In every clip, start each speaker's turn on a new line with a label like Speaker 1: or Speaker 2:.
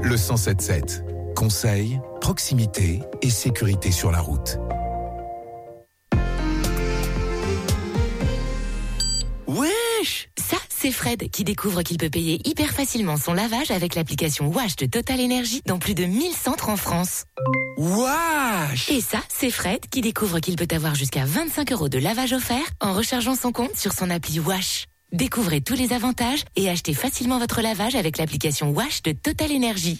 Speaker 1: Le 107.7. Conseil, proximité et sécurité sur la route.
Speaker 2: Wesh! Ça, c'est Fred qui découvre qu'il peut payer hyper facilement son lavage avec l'application Wash de Total Energy dans plus de 1000 centres en France.
Speaker 1: Wesh!
Speaker 2: Et ça, c'est Fred qui découvre qu'il peut avoir jusqu'à 25 € de lavage offert en rechargeant son compte sur son appli Wash. Découvrez tous les avantages et achetez facilement votre lavage avec l'application Wash de Total Energy.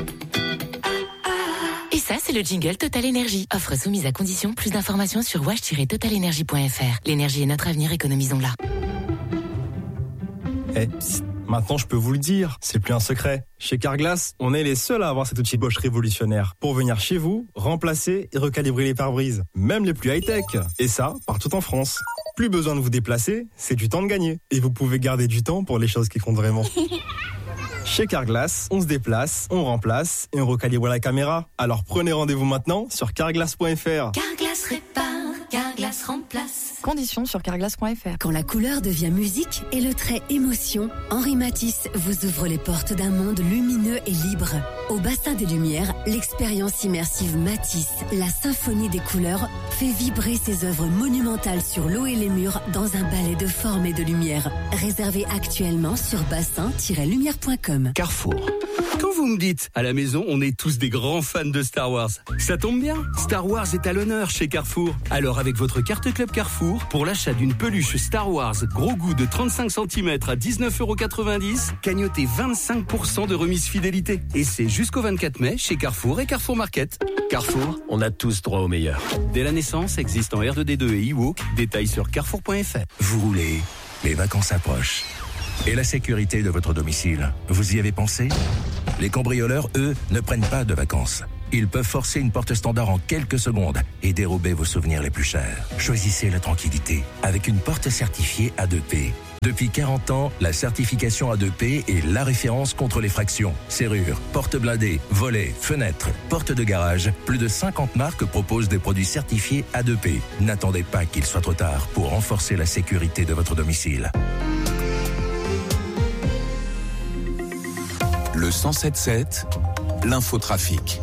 Speaker 2: Et ça, c'est le jingle Total Energy. Offre soumise à condition. Plus d'informations sur wash-totalenergy.fr. L'énergie est notre avenir, économisons-la.
Speaker 3: Maintenant, je peux vous le dire, c'est plus un secret. Chez Carglass, on est les seuls à avoir cet outil Bosch révolutionnaire pour venir chez vous, remplacer et recalibrer les pare-brises, même les plus high-tech. Et ça, partout en France. Plus besoin de vous déplacer, c'est du temps de gagner. Et vous pouvez garder du temps pour les choses qui comptent vraiment. Chez Carglass, on se déplace, on remplace et on recalibre la caméra. Alors prenez rendez-vous maintenant sur carglass.fr.
Speaker 4: Carglass répare, Carglass remplace.
Speaker 5: Conditions sur carglass.fr.
Speaker 6: Quand la couleur devient musique et le trait émotion, Henri Matisse vous ouvre les portes d'un monde lumineux et libre. Au bassin des Lumières, l'expérience immersive Matisse, la symphonie des couleurs, fait vibrer ses œuvres monumentales sur l'eau et les murs dans un ballet de forme et de lumière. Réservé actuellement sur bassin-lumière.com.
Speaker 7: Carrefour. Quand vous me dites, à la maison, on est tous des grands fans de Star Wars, ça tombe bien. Star Wars est à l'honneur chez Carrefour. Alors avec votre carte Club Carrefour, pour l'achat d'une peluche Star Wars gros goût de 35 cm à 19,90 €, cagnotez 25% de remise fidélité. Et c'est jusqu'au 24 mai chez Carrefour et Carrefour Market. Carrefour, on a tous droit au meilleur. Dès la naissance, existe en R2D2 et eWalk. Détails sur carrefour.fr.
Speaker 8: Vous roulez, les vacances approchent. Et la sécurité de votre domicile, vous y avez pensé ? Les cambrioleurs, eux, ne prennent pas de vacances. Ils peuvent forcer une porte standard en quelques secondes et dérober vos souvenirs les plus chers. Choisissez la tranquillité avec une porte certifiée A2P. Depuis 40 ans, la certification A2P est la référence contre les fractions. Serrures, portes blindées, volets, fenêtres, portes de garage. Plus de 50 marques proposent des produits certifiés A2P. N'attendez pas qu'il soit trop tard pour renforcer la sécurité de votre domicile.
Speaker 1: Le 107.7, l'infotrafic.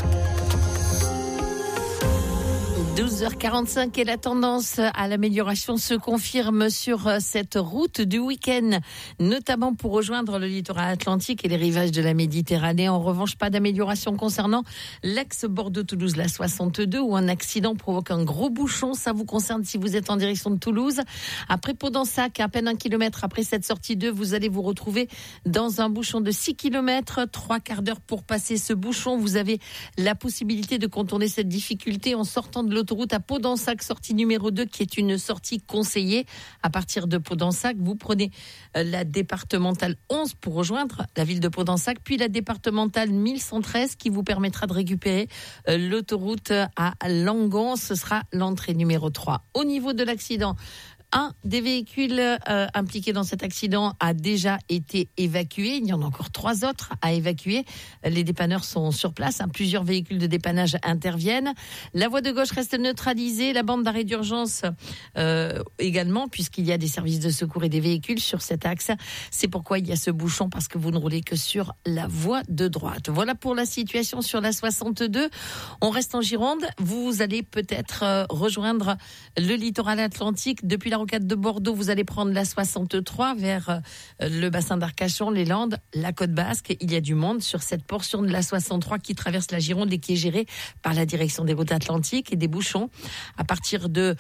Speaker 9: 12h45 et la tendance à l'amélioration se confirme sur cette route du week-end, notamment pour rejoindre le littoral atlantique et les rivages de la Méditerranée. En revanche, pas d'amélioration concernant l'axe Bordeaux-Toulouse, la 62, où un accident provoque un gros bouchon. Ça vous concerne si vous êtes en direction de Toulouse. Après Pau-d'Ensac, à peine 1 kilomètre après cette sortie 2, vous allez vous retrouver dans un bouchon de 6 km, 3 quarts d'heure pour passer ce bouchon. Vous avez la possibilité de contourner cette difficulté en sortant de l'autoroute à Pau-d'Ensac, sortie numéro 2, qui est une sortie conseillée. À partir de Pau-d'Ensac, vous prenez la départementale 11 pour rejoindre la ville de Pau-d'Ensac, puis la départementale 1113 qui vous permettra de récupérer l'autoroute à Langon. Ce sera l'entrée numéro 3. Au niveau de l'accident, un des véhicules impliqués dans cet accident a déjà été évacué. Il y en a encore 3 autres à évacuer. Les dépanneurs sont sur place. Plusieurs véhicules de dépannage interviennent. La voie de gauche reste neutralisée. La bande d'arrêt d'urgence également, puisqu'il y a des services de secours et des véhicules sur cet axe. C'est pourquoi il y a ce bouchon, parce que vous ne roulez que sur la voie de droite. Voilà pour la situation sur la 62. On reste en Gironde. Vous allez peut-être rejoindre le littoral atlantique depuis la rocade de Bordeaux. Vous allez prendre la 63 vers le bassin d'Arcachon, les Landes, la Côte Basque. Il y a du monde sur cette portion de la 63 qui traverse la Gironde et qui est gérée par la direction des routes atlantiques, et des bouchons à partir de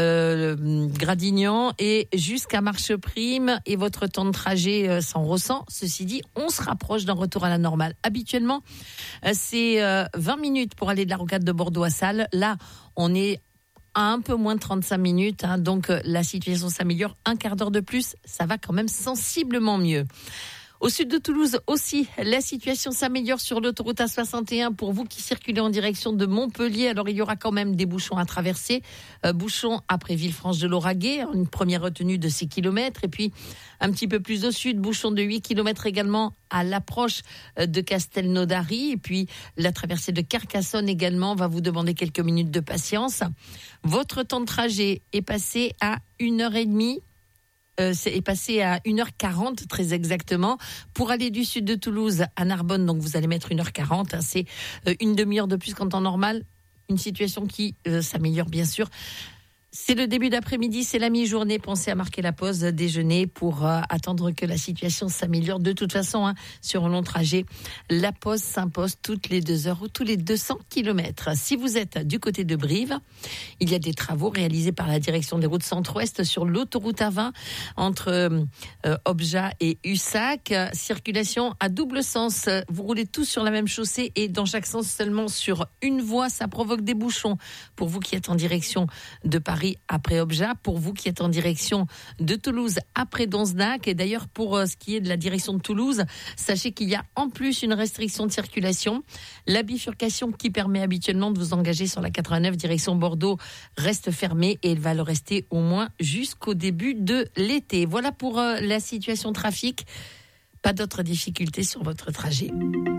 Speaker 9: Gradignan et jusqu'à Marcheprime, et votre temps de trajet s'en ressent. Ceci dit, on se rapproche d'un retour à la normale. Habituellement, c'est 20 minutes pour aller de la rocade de Bordeaux à Salles. Là, on est à un peu moins de 35 minutes, donc la situation s'améliore. Un quart d'heure de plus, ça va quand même sensiblement mieux. Au sud de Toulouse aussi, la situation s'améliore sur l'autoroute A61 pour vous qui circulez en direction de Montpellier. Alors il y aura quand même des bouchons à traverser. Bouchons après Villefranche-de-Lauragais, une première retenue de 6 km. Et puis un petit peu plus au sud, bouchon de 8 km également à l'approche de Castelnaudary. Et puis la traversée de Carcassonne également va vous demander quelques minutes de patience. Votre temps de trajet est passé à 1h30. est passé à 1h40 très exactement. Pour aller du sud de Toulouse à Narbonne, donc vous allez mettre 1h40. Hein, c'est une demi-heure de plus qu'en temps normal. Une situation qui s'améliore bien sûr. C'est le début d'après-midi, c'est la mi-journée. Pensez à marquer la pause déjeuner pour attendre que la situation s'améliore. De toute façon, hein, sur un long trajet, la pause s'impose toutes les 2 heures ou tous les 200 km. Si vous êtes du côté de Brive, il y a des travaux réalisés par la direction des routes centre-ouest sur l'autoroute A20 entre Objat et Ussac. Circulation à double sens. Vous roulez tous sur la même chaussée et dans chaque sens seulement sur une voie. Ça provoque des bouchons pour vous qui êtes en direction de Paris après Objat, pour vous qui êtes en direction de Toulouse après Donzenac. Et d'ailleurs, pour ce qui est de la direction de Toulouse, sachez qu'il y a en plus une restriction de circulation. La bifurcation qui permet habituellement de vous engager sur la 89 direction Bordeaux reste fermée et elle va le rester au moins jusqu'au début de l'été. Voilà pour la situation trafic. Pas d'autres difficultés sur votre trajet.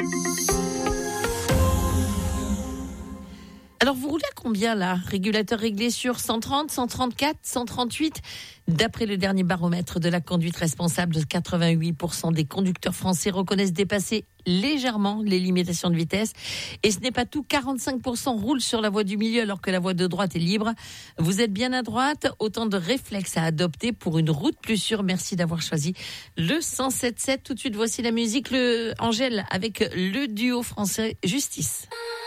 Speaker 9: Alors, vous roulez à combien, là? Régulateur réglé sur 130, 134, 138? D'après le dernier baromètre de la conduite responsable, 88% des conducteurs français reconnaissent dépasser légèrement les limitations de vitesse. Et ce n'est pas tout, 45% roulent sur la voie du milieu alors que la voie de droite est libre. Vous êtes bien à droite, autant de réflexes à adopter pour une route plus sûre. Merci d'avoir choisi le 107.7. Tout de suite, voici la musique, Angèle, avec le duo français Justice.